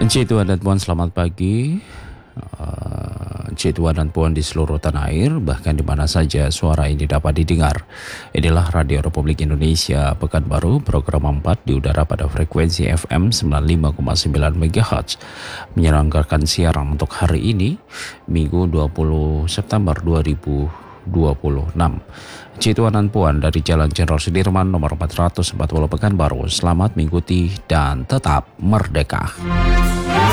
Encik Tuan dan Puan, selamat pagi. Encik Tuan dan Puan di seluruh tanah air, bahkan di mana saja suara ini dapat didengar. Inilah Radio Republik Indonesia Pekanbaru, program 4 di udara pada frekuensi FM 95,9 MHz. Menyelenggarakan siaran untuk hari ini, Minggu 20 September 2026. Encik Tuan dan Puan dari Jalan Jenderal Sudirman nomor 440 Pekanbaru, selamat mengikuti dan tetap merdeka.